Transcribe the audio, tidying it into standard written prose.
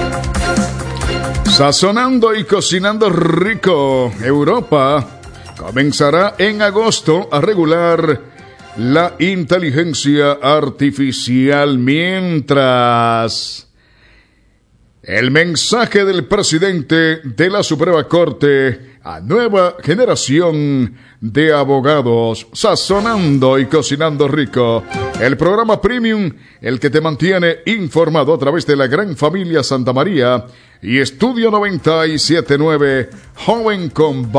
Sazonando y cocinando rico. Europa comenzará en agosto a regular la inteligencia artificial, mientras el mensaje del presidente de la Suprema Corte a nueva generación de abogados. Sazonando y cocinando rico, el programa premium, el que te mantiene informado a través de la gran familia Santa María y Estudio 97.9, Joven con